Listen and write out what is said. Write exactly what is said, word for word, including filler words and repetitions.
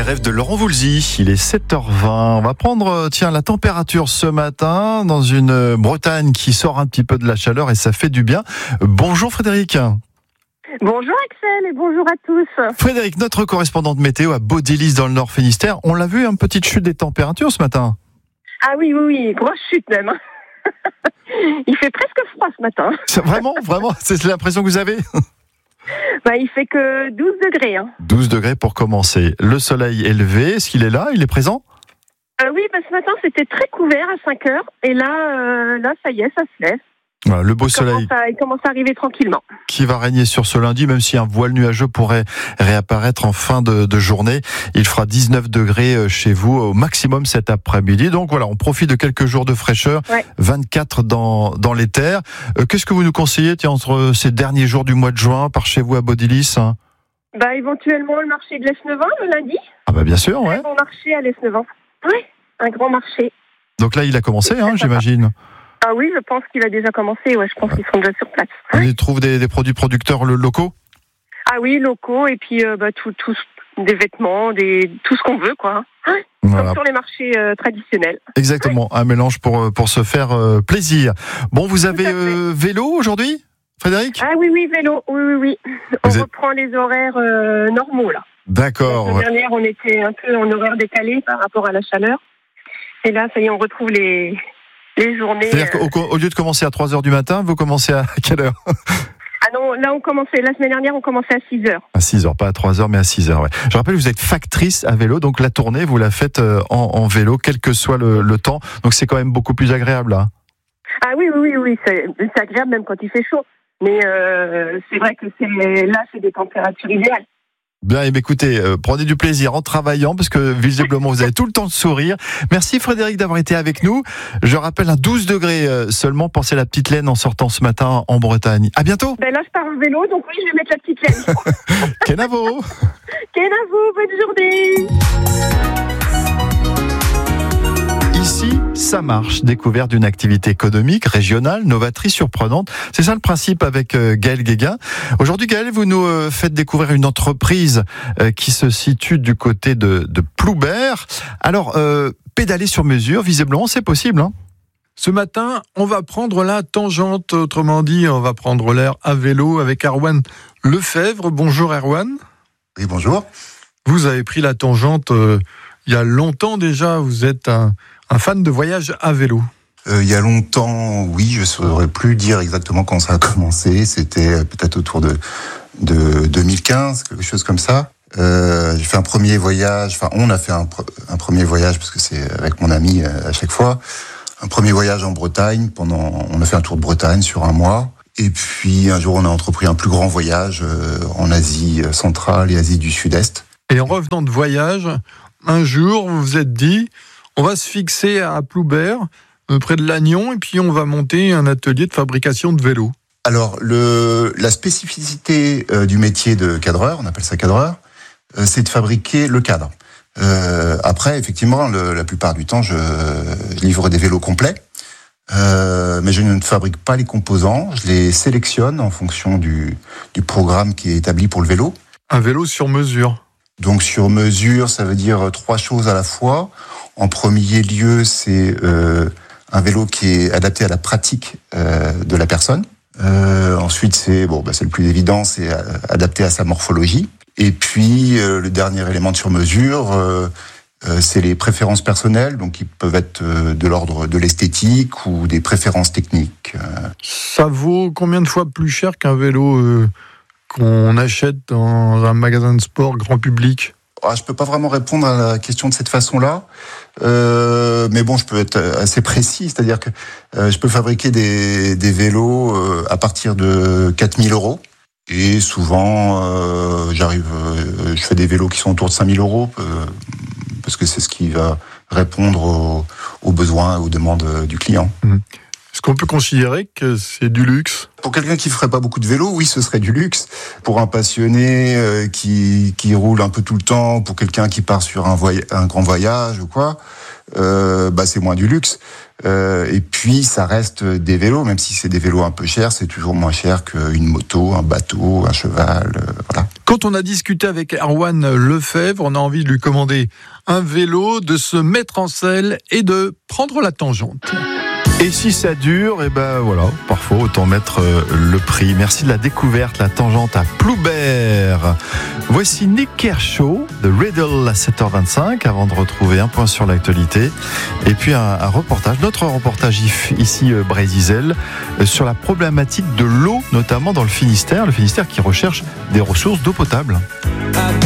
rêves de Laurent Voulzy, il est sept heures vingt. On va prendre tiens, la température ce matin dans une Bretagne qui sort un petit peu de la chaleur et ça fait du bien. Bonjour Frédéric. Bonjour Axel et bonjour à tous. Frédéric, notre correspondante météo à Baudélis dans le Nord Finistère. On l'a vu, une petite chute des températures ce matin. Ah oui, oui, oui, grosse chute même. Il fait presque froid ce matin. C'est vraiment, vraiment, c'est l'impression que vous avez ? Bah, il fait que douze degrés. Hein. douze degrés pour commencer. Le soleil est levé, est-ce qu'il est là ? Il est présent ? euh, Oui, bah, ce matin c'était très couvert à cinq heures et là, euh, là ça y est, ça se lève. Voilà, le beau il soleil commence à, il commence à arriver tranquillement. Qui va régner sur ce lundi, même si un voile nuageux pourrait réapparaître en fin de, de journée. Il fera dix-neuf degrés chez vous au maximum cet après-midi. Donc voilà, on profite de quelques jours de fraîcheur, ouais. vingt-quatre dans, dans les terres. Euh, qu'est-ce que vous nous conseillez tiens, entre ces derniers jours du mois de juin, par chez vous à Baudélis ? Bah, éventuellement le marché de l'Esnevin le lundi. Ah bah bien sûr, ouais. Un bon marché à l'Esnevin. Oui, un grand marché. Donc là, il a commencé, hein, j'imagine. Ah oui, je pense qu'il a déjà commencé. Ouais, je pense qu'ils sont déjà sur place. On y trouve des, des produits producteurs locaux ? Ah oui, locaux et puis euh, bah, tout, tout, des vêtements, des, tout ce qu'on veut, quoi. Ouais, voilà. Comme sur les marchés euh, traditionnels. Exactement, un mélange pour, pour se faire euh, plaisir. Bon, vous avez euh, vélo aujourd'hui, Frédéric ? Ah oui, oui, vélo, oui, oui, oui. On vous reprend êtes... les horaires euh, normaux, là. D'accord. La semaine dernière, on était un peu en horaire décalé par rapport à la chaleur. Et là, ça y est, on retrouve les... les journées. C'est-à-dire qu'au au lieu de commencer à trois heures du matin, vous commencez à quelle heure ? Ah non, là on commençait, la semaine dernière on commençait à six heures. À six heures, pas à trois heures mais à six heures, ouais. Je rappelle, vous êtes factrice à vélo, donc la tournée vous la faites en, en vélo, quel que soit le, le temps, donc c'est quand même beaucoup plus agréable là. Ah oui, oui, oui, oui, c'est, c'est agréable même quand il fait chaud, mais euh, c'est vrai que c'est, là c'est des températures idéales. Bien, écoutez, euh, prenez du plaisir en travaillant parce que visiblement vous avez tout le temps de sourire. Merci Frédéric d'avoir été avec nous. Je rappelle un douze degrés euh, seulement. Pensez à la petite laine en sortant ce matin en Bretagne. À bientôt. Ben là je pars en vélo, donc oui je vais mettre la petite laine. Kenavo. Kenavo, bonne journée. Ici, ça marche. Découverte d'une activité économique, régionale, novatrice, surprenante. C'est ça le principe avec euh, Gaël Guéguin. Aujourd'hui, Gaël, vous nous euh, faites découvrir une entreprise euh, qui se situe du côté de, de Ploubert. Alors, euh, pédaler sur mesure, visiblement, c'est possible, hein ? Ce matin, on va prendre la tangente. Autrement dit, on va prendre l'air à vélo avec Erwan Lefebvre. Bonjour Erwan. Oui, bonjour. Vous avez pris la tangente euh, il y a longtemps déjà. Vous êtes un... Un fan de voyage à vélo. Euh, il y a longtemps, oui, je ne saurais plus dire exactement quand ça a commencé. C'était peut-être autour de, de deux mille quinze, quelque chose comme ça. Euh, j'ai fait un premier voyage, enfin on a fait un, un premier voyage, parce que c'est avec mon ami à chaque fois, un premier voyage en Bretagne. Pendant, on a fait un tour de Bretagne sur un mois. Et puis un jour, on a entrepris un plus grand voyage en Asie centrale et Asie du Sud-Est. Et en revenant de voyage, un jour, vous vous êtes dit... On va se fixer à Ploubert, euh, près de Lannion, et puis on va monter un atelier de fabrication de vélos. Alors, le, la spécificité euh, du métier de cadreur, on appelle ça cadreur, euh, c'est de fabriquer le cadre. Euh, après, effectivement, le, la plupart du temps, je, je livre des vélos complets, euh, mais je ne fabrique pas les composants, je les sélectionne en fonction du, du programme qui est établi pour le vélo. Un vélo sur mesure. Donc, sur mesure, ça veut dire trois choses à la fois. En premier lieu, c'est euh, un vélo qui est adapté à la pratique euh, de la personne. Euh, ensuite, c'est bon, bah, c'est le plus évident, c'est euh, adapté à sa morphologie. Et puis, euh, le dernier élément de sur-mesure, euh, euh, c'est les préférences personnelles, donc qui peuvent être euh, de l'ordre de l'esthétique ou des préférences techniques. Euh. Ça vaut combien de fois plus cher qu'un vélo euh, qu'on achète dans un magasin de sport grand public ? Ah, je peux pas vraiment répondre à la question de cette façon-là, euh, mais bon, je peux être assez précis, c'est-à-dire que euh, je peux fabriquer des, des vélos euh, à partir de quatre mille euros, et souvent, euh, j'arrive, euh, je fais des vélos qui sont autour de cinq mille euros, euh, parce que c'est ce qui va répondre aux, aux besoins, aux demandes du client. Mmh. Est-ce qu'on peut considérer que c'est du luxe ? Pour quelqu'un qui ferait pas beaucoup de vélo, oui, ce serait du luxe. Pour un passionné euh, qui qui roule un peu tout le temps, pour quelqu'un qui part sur un, voy- un grand voyage ou quoi, euh, bah c'est moins du luxe. Euh, et puis ça reste des vélos, même si c'est des vélos un peu chers, c'est toujours moins cher qu'une moto, un bateau, un cheval, euh, voilà. Quand on a discuté avec Erwan Lefebvre, on a envie de lui commander un vélo, de se mettre en selle et de prendre la tangente. Et si ça dure, et ben voilà, parfois autant mettre euh, le prix. Merci de la découverte, la tangente à Ploubert. Voici Nick Kershaw de Riddle à sept heures vingt-cinq, avant de retrouver un point sur l'actualité. Et puis un, un reportage, notre reportage ici, euh, Brézizel, euh, sur la problématique de l'eau, notamment dans le Finistère. Le Finistère qui recherche des ressources d'eau potable.